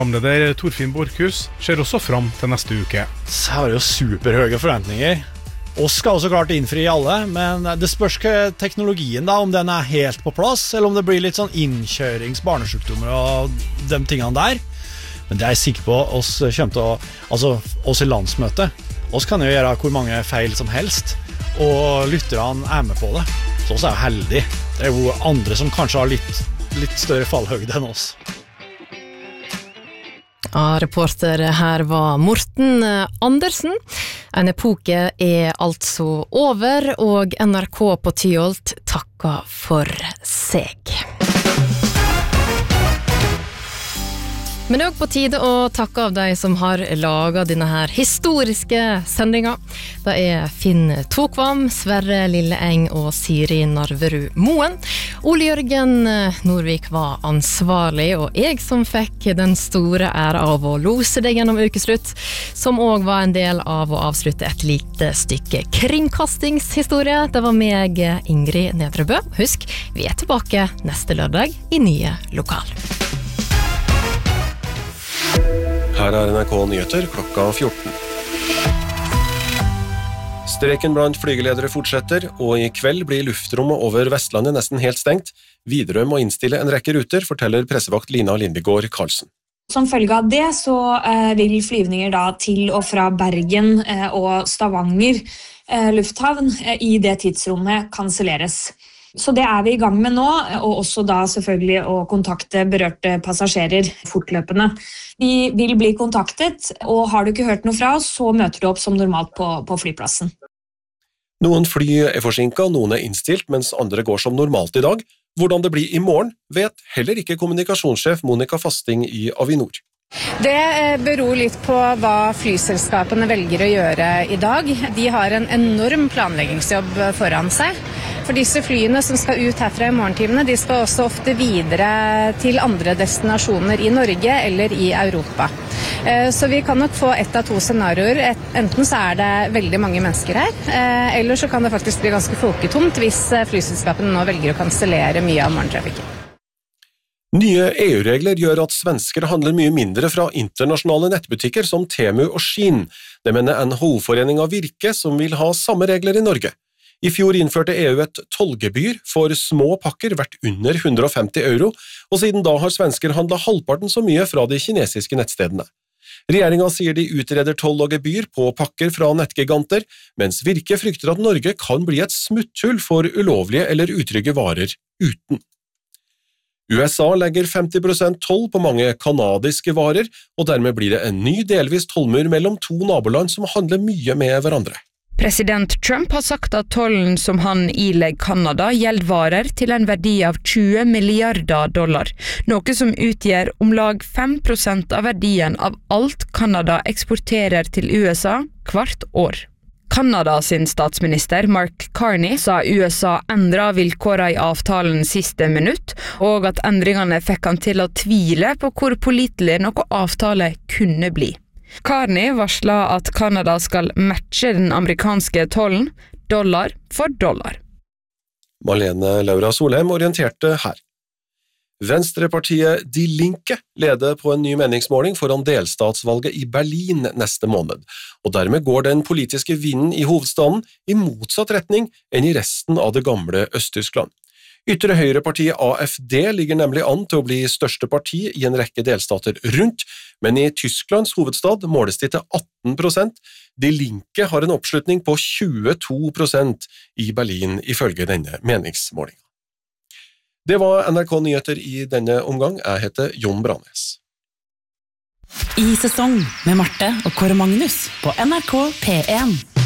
Programleder Torfinn Borchhus ser også fram til neste uke. Så har jo superhøye forventninger. Oss skal også klart innfri alle, men det spørs ikke teknologien da, om den helt på plass, eller om det blir litt sånn innkjørings, barnesykdommer og de tingene der. Men det jeg sikker på, oss kommer til å, altså oss i landsmøtet, oss kan jo gjøre hvor mange feil som helst, og lytterne med på det. Så oss jo heldige. Det jo andre som kanskje har litt større fallhøgde enn oss. Ja, reporter her var Morten Andersen. En epoke altså over, og NRK på Tyholt takker for seg. Men det også på tide å takke av de som har laget denne her historiske sendingen. Det Finn Tokvam, Sverre Lilleeng og Siri Narverud Moen. Ole Jørgen Norvik var ansvarlig, og jeg som fikk den store ære av å lose deg gjennom ukeslutt, som også var en del av å avslutte et lite stykke kringkastingshistorie. Det var meg, Ingrid Nedrebø. Husk, vi tilbake neste lørdag i nye lokal. Her NRK Nyheter klokka 14. Streken blant flygeledere fortsetter, og i kveld blir luftrommet over Vestlandet nesten helt stengt. Widerøe må innstille en rekke ruter, forteller pressevakt Lina Lindegård Karlsen. Som følge av det så vil flyvninger da til og fra Bergen og Stavanger lufthavn i det tidsrommet kanselleres. Så det vi i gang med nå, og også da selvfølgelig å kontakte berørte passasjerer fortløpende. De vil bli kontaktet, og har du ikke hørt noe fra oss, så møter du opp som normalt på flyplassen. Noen fly forsinket, noen innstilt, mens andre går som normalt i dag. Hvordan det blir i morgen, vet heller ikke kommunikasjonssjef Monica Fasting i Avinor. Det beror litt på hva flyselskapene velger å gjøre i dag. De har en enorm planleggingsjobb foran seg. For disse flyene som skal ut herfra i morgentimene, de skal også ofte videre til andre destinasjoner i Norge eller i Europa. Så vi kan nok få ett av to scenarioer. Enten så det veldig mange mennesker her, eller så kan det faktisk bli ganske folketomt hvis flyselskapene nå velger å kansellere mye av morgentrafikken. Nye EU-regler gjør at svensker handler mye mindre fra internasjonale nettbutikker som Temu og Shein. Det mener NHO-forening av Virke, som vil ha samme regler i Norge. I fjor innførte EU et tollgebyr for små pakker verdt under 150 euro, og siden da har svensker handlet halvparten så mye fra de kinesiske nettstedene. Regjeringen sier de utreder toll og gebyr på pakker fra nettgiganter, mens Virke frykter at Norge kan bli et smutthull for ulovlige eller utrygge varer uten. USA legger 50% toll på mange kanadiske varer, og dermed blir det en ny delvis tollmur mellom to naboland som handler mye med hverandre. President Trump har sagt at tollen som han ilegger Kanada gjelder varer til en verdi av 20 milliarder dollar, noe som utgjør om lag 5% av verdien av alt Kanada eksporterer til USA hvert år. Kanada sin statsminister Mark Carney sa USA endret vilkårene i avtalen siste minutt, og at endringene fikk han til å tvile på hvor pålitelig noe avtale kunne bli. Carney varslet at Kanada skal matche den amerikanske tollen, dollar for dollar. Malene Laura Solheim orienterte her. Venstrepartiet Die Linke leder på en ny meningsmåling foran delstatsvalget i Berlin neste måned, og dermed går den politiske vinden i hovedstaden i motsatt retning enn i resten av det gamle Øst-Tyskland. Ytre høyrepartiet AfD ligger nemlig an til å bli største parti i en rekke delstater rundt, men i Tysklands hovedstad måles de til 18%. Die Linke har en oppslutning på 22% i Berlin ifølge denne meningsmålingen. Det var NRK Nyheter i denne omgang. Jeg heter Jon Branes. I sesong med Marte og Kåre Magnus på NRK P1.